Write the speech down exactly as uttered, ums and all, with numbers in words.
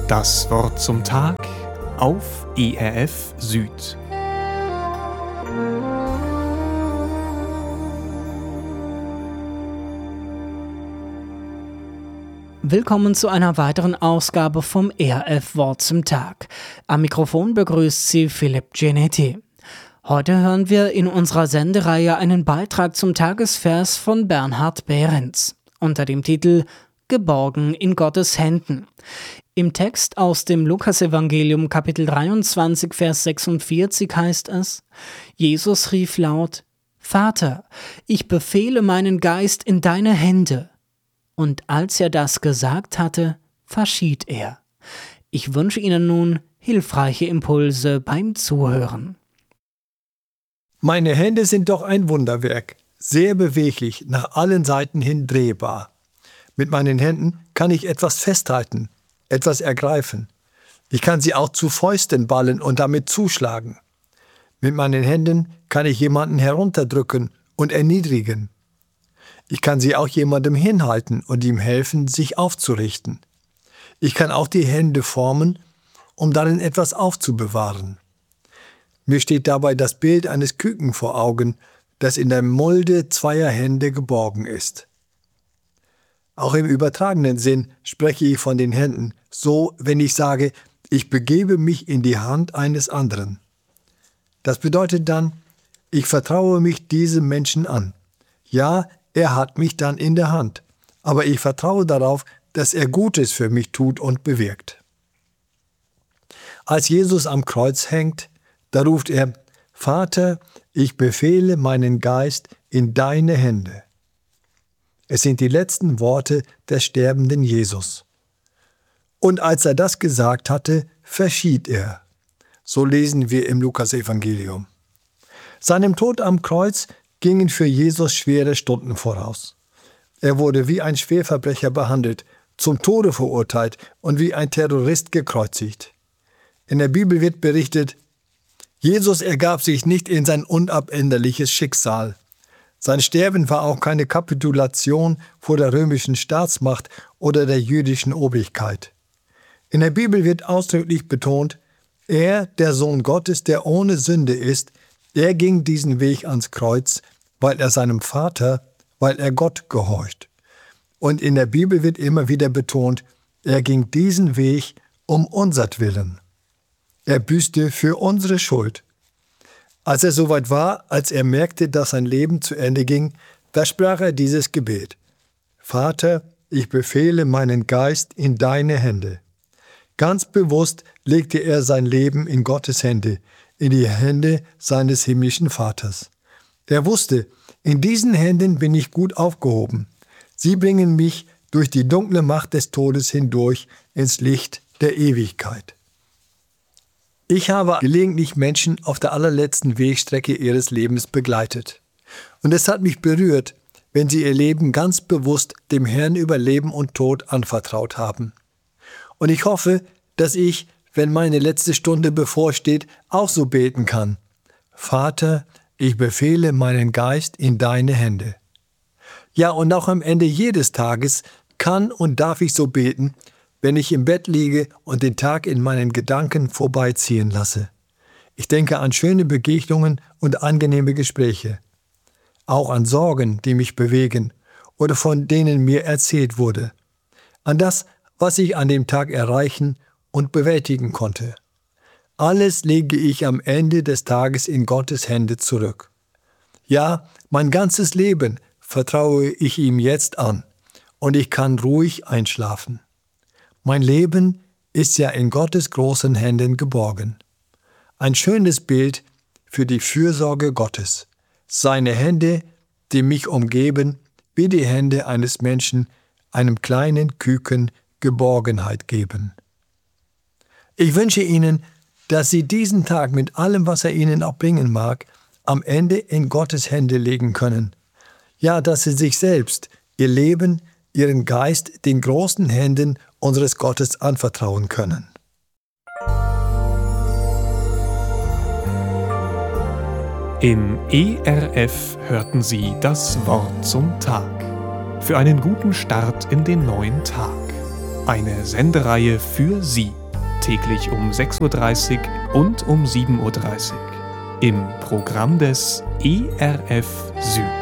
Das Wort zum Tag auf E R F Süd. Willkommen zu einer weiteren Ausgabe vom E R F Wort zum Tag. Am Mikrofon begrüßt Sie Philipp Genetti. Heute hören wir in unserer Sendereihe einen Beitrag zum Tagesvers von Bernhard Behrens unter dem Titel Geborgen in Gottes Händen. Im Text aus dem Lukasevangelium Kapitel dreiundzwanzig, Vers sechsundvierzig heißt es: Jesus rief laut: Vater, ich befehle meinen Geist in deine Hände. Und als er das gesagt hatte, verschied er. Ich wünsche Ihnen nun hilfreiche Impulse beim Zuhören. Meine Hände sind doch ein Wunderwerk, sehr beweglich, nach allen Seiten hin drehbar. Mit meinen Händen kann ich etwas festhalten, etwas ergreifen. Ich kann sie auch zu Fäusten ballen und damit zuschlagen. Mit meinen Händen kann ich jemanden herunterdrücken und erniedrigen. Ich kann sie auch jemandem hinhalten und ihm helfen, sich aufzurichten. Ich kann auch die Hände formen, um darin etwas aufzubewahren. Mir steht dabei das Bild eines Küken vor Augen, das in der Mulde zweier Hände geborgen ist. Auch im übertragenen Sinn spreche ich von den Händen, so wenn ich sage, ich begebe mich in die Hand eines anderen. Das bedeutet dann, ich vertraue mich diesem Menschen an. Ja, er hat mich dann in der Hand, aber ich vertraue darauf, dass er Gutes für mich tut und bewirkt. Als Jesus am Kreuz hängt, da ruft er: Vater, ich befehle meinen Geist in deine Hände. Es sind die letzten Worte des sterbenden Jesus. Und als er das gesagt hatte, verschied er. So lesen wir im Lukasevangelium. Seinem Tod am Kreuz gingen für Jesus schwere Stunden voraus. Er wurde wie ein Schwerverbrecher behandelt, zum Tode verurteilt und wie ein Terrorist gekreuzigt. In der Bibel wird berichtet: Jesus ergab sich nicht in sein unabänderliches Schicksal. Sein Sterben war auch keine Kapitulation vor der römischen Staatsmacht oder der jüdischen Obrigkeit. In der Bibel wird ausdrücklich betont: Er, der Sohn Gottes, der ohne Sünde ist, er ging diesen Weg ans Kreuz, weil er seinem Vater, weil er Gott gehorcht. Und in der Bibel wird immer wieder betont: Er ging diesen Weg um unsertwillen. Er büßte für unsere Schuld. Als er soweit war, als er merkte, dass sein Leben zu Ende ging, da sprach er dieses Gebet: Vater, ich befehle meinen Geist in deine Hände. Ganz bewusst legte er sein Leben in Gottes Hände, in die Hände seines himmlischen Vaters. Er wusste, in diesen Händen bin ich gut aufgehoben. Sie bringen mich durch die dunkle Macht des Todes hindurch ins Licht der Ewigkeit. Ich habe gelegentlich Menschen auf der allerletzten Wegstrecke ihres Lebens begleitet. Und es hat mich berührt, wenn sie ihr Leben ganz bewusst dem Herrn über Leben und Tod anvertraut haben. Und ich hoffe, dass ich, wenn meine letzte Stunde bevorsteht, auch so beten kann: Vater, ich befehle meinen Geist in deine Hände. Ja, und auch am Ende jedes Tages kann und darf ich so beten, wenn ich im Bett liege und den Tag in meinen Gedanken vorbeiziehen lasse. Ich denke an schöne Begegnungen und angenehme Gespräche. Auch an Sorgen, die mich bewegen oder von denen mir erzählt wurde. An das, was ich an dem Tag erreichen und bewältigen konnte. Alles lege ich am Ende des Tages in Gottes Hände zurück. Ja, mein ganzes Leben vertraue ich ihm jetzt an und ich kann ruhig einschlafen. Mein Leben ist ja in Gottes großen Händen geborgen. Ein schönes Bild für die Fürsorge Gottes. Seine Hände, die mich umgeben, wie die Hände eines Menschen, einem kleinen Küken Geborgenheit geben. Ich wünsche Ihnen, dass Sie diesen Tag mit allem, was er Ihnen auch bringen mag, am Ende in Gottes Hände legen können. Ja, dass Sie sich selbst, Ihr Leben, Ihren Geist den großen Händen unseres Gottes anvertrauen können. Im E R F hörten Sie das Wort zum Tag. Für einen guten Start in den neuen Tag. Eine Sendereihe für Sie. täglich um sechs Uhr dreißig und um sieben Uhr dreißig im Programm des E R F Süd.